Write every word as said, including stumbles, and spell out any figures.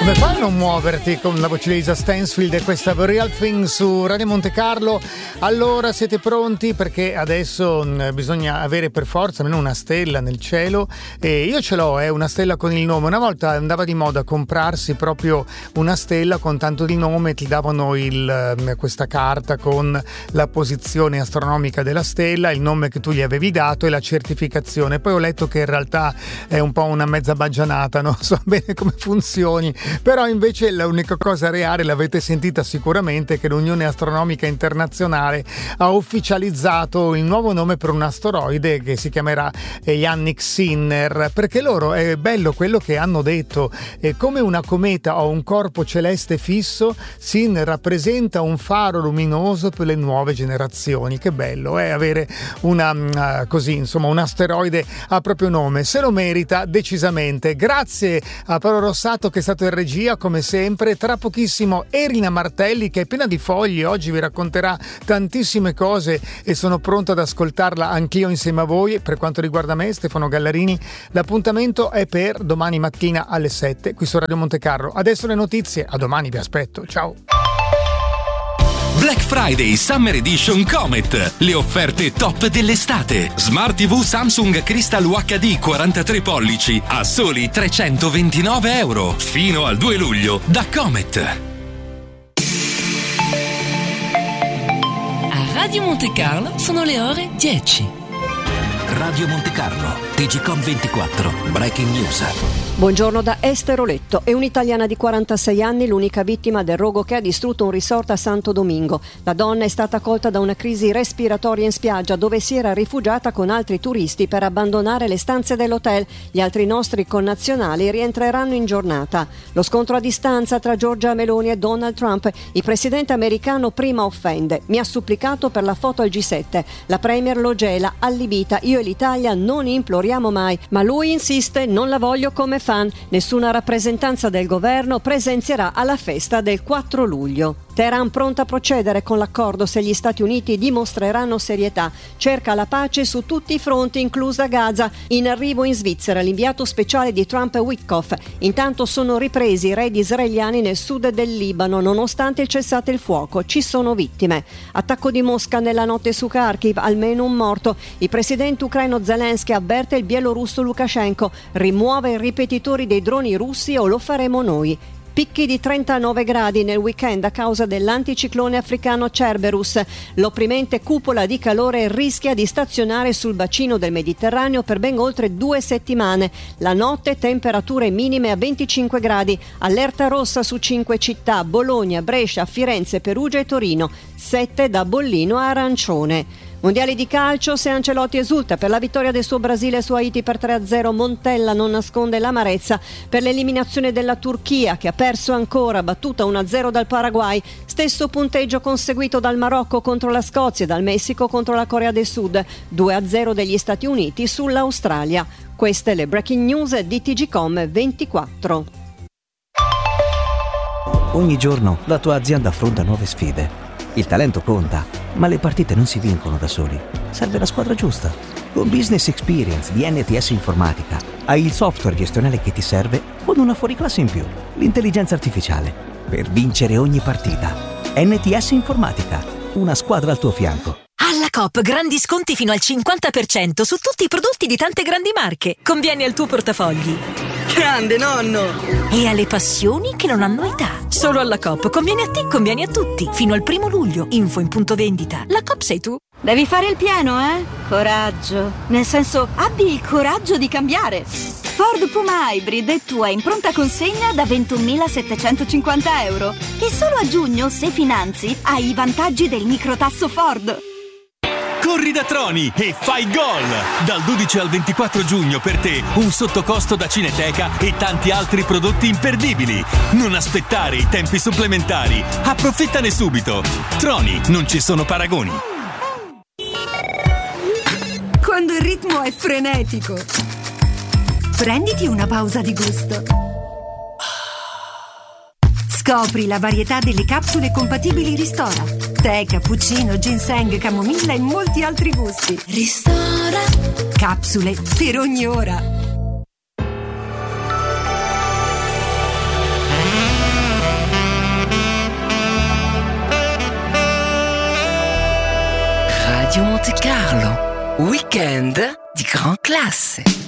Come fai a non muoverti con la voce di Lisa Stansfield e questa The Real Thing su Radio Monte Carlo? Allora siete pronti? Perché adesso mh, bisogna avere per forza almeno una stella nel cielo, e io ce l'ho, eh, una stella con il nome. Una volta andava di moda comprarsi proprio una stella con tanto di nome, ti davano il, mh, questa carta con la posizione astronomica della stella, il nome che tu gli avevi dato e la certificazione. Poi ho letto che in realtà è un po' una mezza baggianata, non so bene come funzioni, però invece l'unica cosa reale, l'avete sentita sicuramente, che l'Unione Astronomica Internazionale ha ufficializzato il nuovo nome per un asteroide che si chiamerà Jannik Sinner, perché loro, è bello quello che hanno detto, è come una cometa o un corpo celeste fisso, Sinner rappresenta un faro luminoso per le nuove generazioni. Che bello è eh, avere una uh, così, insomma, un asteroide a proprio nome, se lo merita decisamente. Grazie a Paolo Rossato che è stato in regia come sempre. Tra pochissimo Erina Martelli, che è piena di fogli, oggi vi racconterà tantissime cose e sono pronto ad ascoltarla anch'io insieme a voi. Per quanto riguarda me, Stefano Gallarini, l'appuntamento è per domani mattina alle sette qui su Radio Monte Carlo. Adesso le notizie, a domani, vi aspetto, ciao. Black Friday Summer Edition Comet, le offerte top dell'estate. Smart tivù Samsung Crystal U H D quarantatré pollici a soli trecentoventinove euro fino al due luglio da Comet. A Radio Monte Carlo sono le ore dieci. Radio Monte Carlo, T G Com ventiquattro, Breaking News. Buongiorno da Esther Oletto. È un'italiana di quarantasei anni l'unica vittima del rogo che ha distrutto un resort a Santo Domingo. La donna è stata colta da una crisi respiratoria in spiaggia, dove si era rifugiata con altri turisti per abbandonare le stanze dell'hotel. Gli altri nostri connazionali rientreranno in giornata. Lo scontro a distanza tra Giorgia Meloni e Donald Trump. Il presidente americano prima offende. Mi ha supplicato per la foto al G sette. La premier lo gela, allibita. Io e l'Italia non imploriamo mai, ma lui insiste, non la voglio come fan. Nessuna rappresentanza del governo presenzierà alla festa del quattro luglio. Teheran pronta a procedere con l'accordo se gli Stati Uniti dimostreranno serietà. Cerca la pace su tutti i fronti, inclusa Gaza. In arrivo in Svizzera l'inviato speciale di Trump Witkoff. Intanto sono ripresi i raid israeliani nel sud del Libano, nonostante il cessate il fuoco. Ci sono vittime. Attacco di Mosca nella notte su Kharkiv, almeno un morto. Il presidente ucraino Zelensky avverte il bielorusso Lukashenko: rimuove i ripetitori dei droni russi o lo faremo noi. Picchi di trentanove gradi nel weekend a causa dell'anticiclone africano Cerberus. L'opprimente cupola di calore rischia di stazionare sul bacino del Mediterraneo per ben oltre due settimane. La notte temperature minime a venticinque gradi. Allerta rossa su cinque città: Bologna, Brescia, Firenze, Perugia e Torino. sette da bollino a arancione. Mondiali di calcio, se Ancelotti esulta per la vittoria del suo Brasile su Haiti per tre a zero, Montella non nasconde l'amarezza per l'eliminazione della Turchia, che ha perso ancora, battuta uno a zero dal Paraguay. Stesso punteggio conseguito dal Marocco contro la Scozia e dal Messico contro la Corea del Sud, due a zero degli Stati Uniti sull'Australia. Queste le breaking news di T G Com ventiquattro. Ogni giorno la tua azienda affronta nuove sfide. Il talento conta, ma le partite non si vincono da soli. Serve la squadra giusta. Con Business Experience di N T S Informatica hai il software gestionale che ti serve con una fuoriclasse in più, l'intelligenza artificiale, per vincere ogni partita. N T S Informatica, una squadra al tuo fianco. Alla Coop grandi sconti fino al cinquanta per cento su tutti i prodotti di tante grandi marche. Conviene al tuo portafogli. Grande nonno! E alle passioni che non hanno età. Solo alla Coop conviene a te, conviene a tutti. Fino al primo luglio. Info in punto vendita. La Coop sei tu. Devi fare il pieno, eh? Coraggio. Nel senso, abbi il coraggio di cambiare. Ford Puma Hybrid è tua in pronta consegna da ventunomilasettecentocinquanta euro. E solo a giugno, se finanzi, hai i vantaggi del microtasso Ford. Corri da Troni e fai gol! Dal dodici al ventiquattro giugno per te un sottocosto da Cineteca e tanti altri prodotti imperdibili. Non aspettare i tempi supplementari. Approfittane subito. Troni, non ci sono paragoni. Quando il ritmo è frenetico, prenditi una pausa di gusto. Scopri la varietà delle capsule compatibili Ristora. Tè, cappuccino, ginseng, camomilla e molti altri gusti. Ristora. Capsule per ogni ora. Radio Monte Carlo. Weekend di gran classe.